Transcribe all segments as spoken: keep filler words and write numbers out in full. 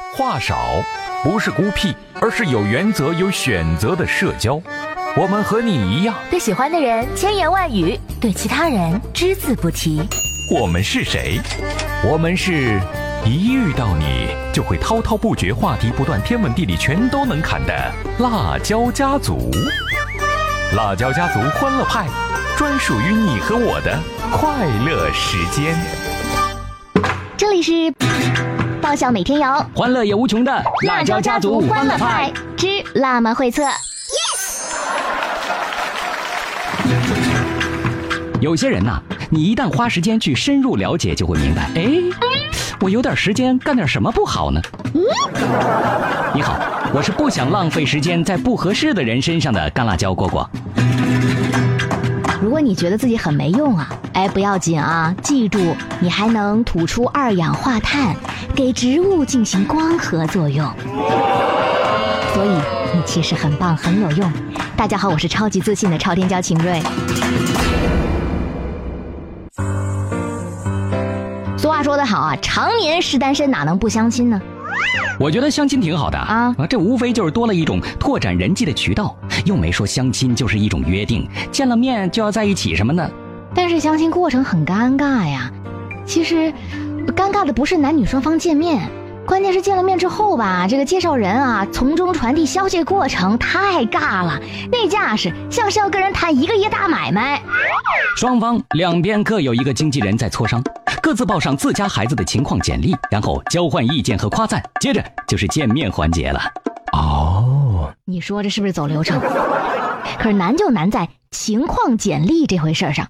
话少不是孤僻，而是有原则有选择的社交。我们和你一样， 对喜欢的人千言万语，对其他人只字不提。 我们是谁？我们是一遇到你就会滔滔不绝，话题不断，天文地理全都能侃的辣椒家族。辣椒家族欢乐派，专属于你和我的快乐时间。 这里是爆笑每天有， 欢乐也无穷的辣椒家族欢乐派之辣妈会测。 有些人呐、啊，你一旦花时间去深入了解，就会明白，哎，我有点时间干点什么不好呢？嗯、你好，我是不想浪费时间在不合适的人身上的干辣椒蝈蝈。 如果你觉得自己很没用啊，哎，不要紧啊，记住，你还能吐出二氧化碳，给植物进行光合作用。所以你其实很棒，很有用。大家好，我是超级自信的超天骄秦瑞。俗话说得好啊，常年是单身哪能不相亲呢？ 我觉得相亲挺好的啊，这无非就是多了一种拓展人际的渠道，又没说相亲就是一种约定，见了面就要在一起什么的。 但是相亲过程很尴尬呀，其实尴尬的不是男女双方见面，关键是见了面之后吧，这个介绍人啊从中传递消息过程太尬了，那架势像是要跟人谈一个业大买卖。 双方两边各有一个经纪人在磋商，各自报上自家孩子的情况简历，然后交换意见和夸赞，接着就是见面环节了。 哦， 你说这是不是走流程？可是难就难在情况简历这回事上。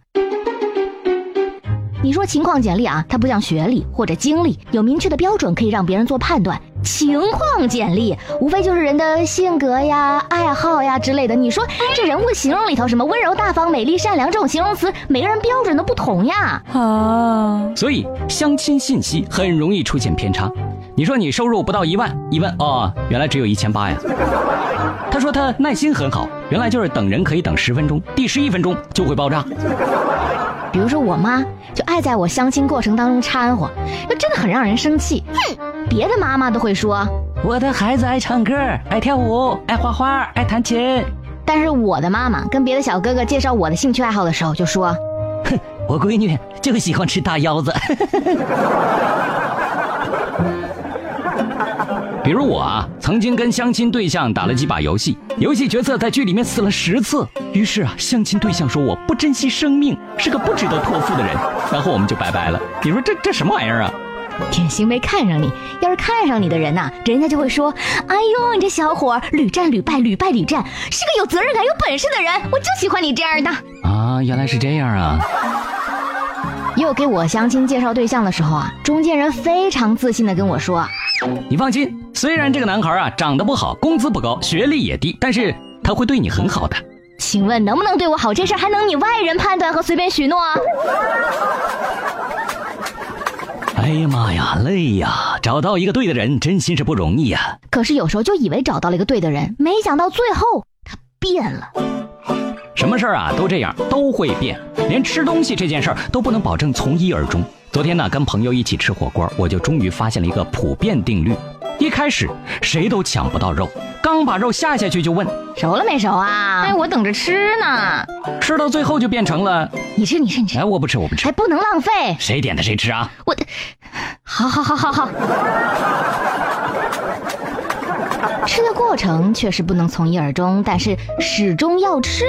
你说情况简历啊，它不像学历或者经历有明确的标准可以让别人做判断，情况简历无非就是人的性格呀、爱好呀之类的。你说这人物形容里头什么温柔大方、美丽善良这种形容词，每个人标准都不同呀。啊， 所以相亲信息很容易出现偏差。你说你收入不到一万，一问哦，原来只有一千八呀。他说他耐心很好，原来就是等人可以等十分钟，第十一分钟就会爆炸。 比如说我妈就爱在我相亲过程当中掺和，那真的很让人生气。别的妈妈都会说我的孩子爱唱歌、爱跳舞、爱画画、爱弹琴， 但是我的妈妈跟别的小哥哥介绍我的兴趣爱好的时候就说， 哼，我闺女就喜欢吃大腰子。比如我啊，曾经跟相亲对象打了几把游戏，游戏角色在剧里面死了十次，于是啊，相亲对象说我不珍惜生命，是个不值得托付的人，然后我们就拜拜了。你说这这什么玩意儿啊？ 典型没看上你，要是看上你的人呐、啊，人家就会说，哎呦，你这小伙屡战屡败，屡败屡战，是个有责任感、有本事的人，我就喜欢你这样的。 啊，原来是这样啊。 也有给我相亲介绍对象的时候啊，中间人非常自信的跟我说， 你放心，虽然这个男孩啊长得不好，工资不高，学历也低，但是他会对你很好的。 请问能不能对我好这事还能你外人判断和随便许诺啊？ 哎呀妈呀，累呀！找到一个对的人真心是不容易呀。 可是有时候就以为找到了一个对的人，没想到最后他变了。 什么事儿啊都这样，都会变，连吃东西这件事儿都不能保证从一而终。昨天呢，跟朋友一起吃火锅，我就终于发现了一个普遍定律。一开始谁都抢不到肉，刚把肉下下去就问熟了没熟啊？哎，我等着吃呢。 吃到最后就变成了你吃你吃你吃。 哎，我不吃我不吃， 还不能浪费。 谁点的谁吃啊？ 我，好好好好好。吃的过程确实不能从一而终，但是始终要吃